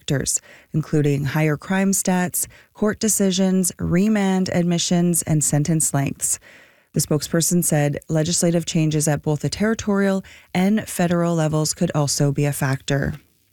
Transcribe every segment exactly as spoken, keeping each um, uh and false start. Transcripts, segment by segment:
factors, including higher crime stats, court decisions, remand admissions, and sentence lengths. The spokesperson said legislative changes at both the territorial and federal levels could also be a factor.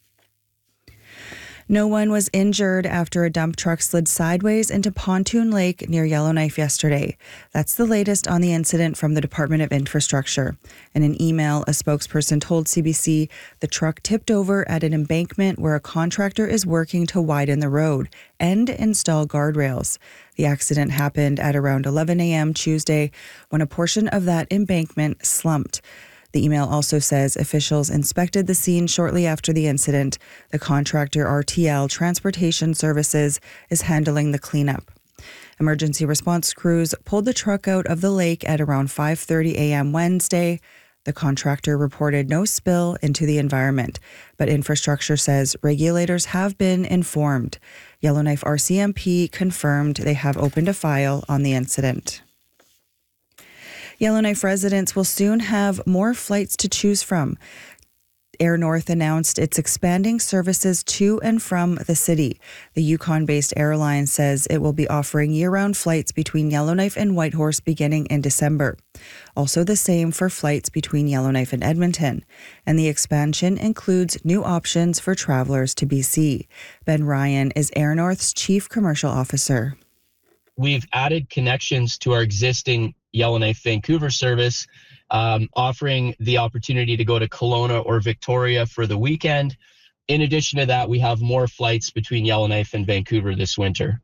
No one was injured after a dump truck slid sideways into Pontoon Lake near Yellowknife yesterday. That's the latest on the incident from the Department of Infrastructure. In an email, a spokesperson told C B C the truck tipped over at an embankment where a contractor is working to widen the road and install guardrails. The accident happened at around eleven a.m. Tuesday when a portion of that embankment slumped. The email also says officials inspected the scene shortly after the incident. The contractor R T L Transportation Services is handling the cleanup. Emergency response crews pulled the truck out of the lake at around five thirty a.m. Wednesday. The contractor reported no spill into the environment, but infrastructure says regulators have been informed. Yellowknife R C M P confirmed they have opened a file on the incident. Yellowknife residents will soon have more flights to choose from. Air North announced it's expanding services to and from the city. The Yukon-based airline says it will be offering year-round flights between Yellowknife and Whitehorse beginning in December. Also the same for flights between Yellowknife and Edmonton. And the expansion includes new options for travelers to B C. Ben Ryan is Air North's Chief Commercial Officer. We've added connections to our existing Yellowknife Vancouver service, um, offering the opportunity to go to Kelowna or Victoria for the weekend. In addition to that, we have more flights between Yellowknife and Vancouver this winter.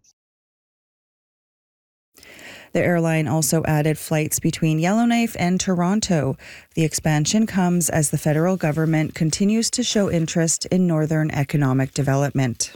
The airline also added flights between Yellowknife and Toronto. The expansion comes as the federal government continues to show interest in northern economic development.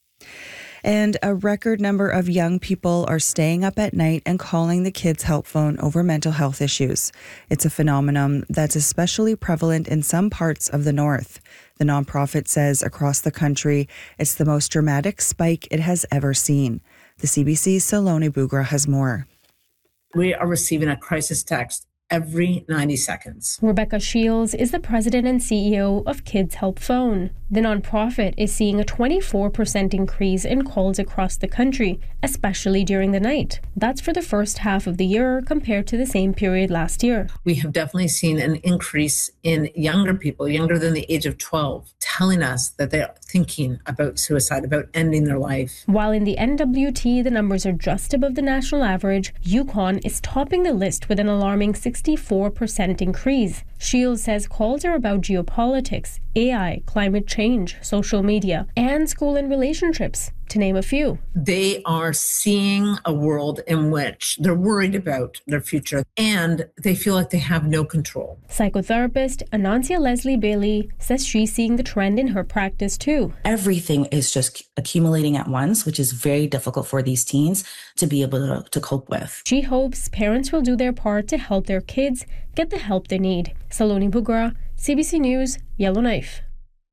And a record number of young people are staying up at night and calling the Kids Help Phone over mental health issues. It's a phenomenon that's especially prevalent in some parts of the north. The nonprofit says across the country, it's the most dramatic spike it has ever seen. The C B C's Saloni Bugra has more. We are receiving a crisis text every ninety seconds. Rebecca Shields is the president and C E O of Kids Help Phone. The nonprofit is seeing a twenty-four percent increase in calls across the country, especially during the night. That's for the first half of the year compared to the same period last year. We have definitely seen an increase in younger people, younger than the age of twelve, telling us that they're thinking about suicide, about ending their life. While in the N W T the numbers are just above the national average, Yukon is topping the list with an alarming sixty-four percent increase. Shields says calls are about geopolitics, A I, climate change, social media, and school and relationships, to name a few. They are seeing a world in which they're worried about their future and they feel like they have no control. Psychotherapist Anansia Leslie Bailey says she's seeing the trend in her practice too. Everything is just accumulating at once, which is very difficult for these teens to be able to, to cope with. She hopes parents will do their part to help their kids get the help they need. Saloni Bugra, C B C News, Yellowknife.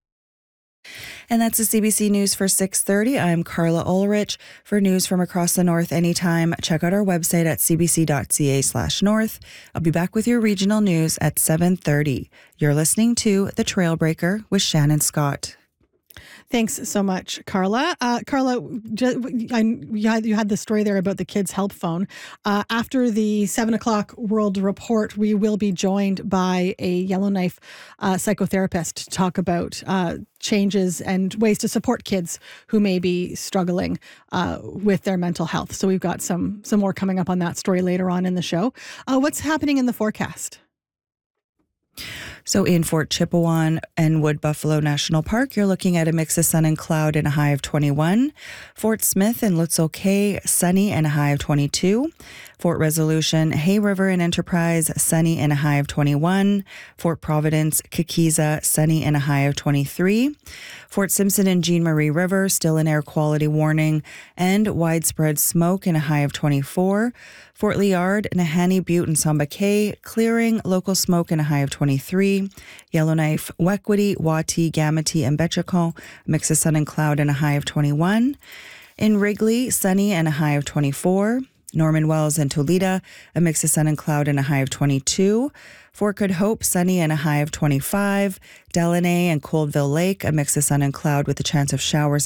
And that's the C B C News for six thirty. I'm Carla Ulrich. For news from across the north anytime, check out our website at cbc.ca slash north. I'll be back with your regional news at seven thirty. You're listening to The Trailbreaker with Shannon Scott. Thanks so much, Carla. Uh, Carla, I, you, had, you had the story there about the Kids Help Phone. Uh, after the seven o'clock World Report, we will be joined by a Yellowknife uh, psychotherapist to talk about uh, changes and ways to support kids who may be struggling uh, with their mental health. So we've got some some more coming up on that story later on in the show. Uh, what's happening in the forecast? So in Fort Chipewyan and Wood Buffalo National Park, you're looking at a mix of sun and cloud and a high of twenty-one. Fort Smith and Lutzel Cay, sunny and a high of twenty-two. Fort Resolution, Hay River and Enterprise, sunny and a high of twenty-one. Fort Providence, Kikiza, sunny and a high of twenty-three. Fort Simpson and Jean Marie River, still an air quality warning and widespread smoke and a high of twenty-four. Fort Liard, Nahanni Butte and Samba Cay, clearing, local smoke and a high of twenty-three. Yellowknife, Wequity, Wati, Gamity and Betchacon, mix of sun and cloud and a high of twenty-one. In Wrigley, sunny and a high of twenty-four. Norman Wells and Toledo, a mix of sun and cloud and a high of twenty-two. Fort Good Hope, sunny and a high of twenty-five. Delaney and Coldville Lake, a mix of sun and cloud with a chance of showers